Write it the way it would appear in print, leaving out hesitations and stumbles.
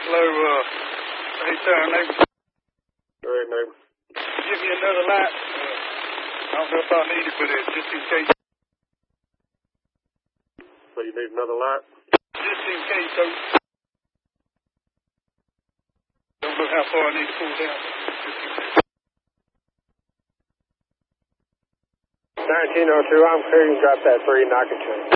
Hello, hey, sir, neighbor. Go ahead, neighbor. Give me another light. I don't know if I need it, but just in case. So you need another light? Just in case, so. Don't know how far I need to pull down. Just in case. 1902, I'm clear. You can drop that 3 knock and train.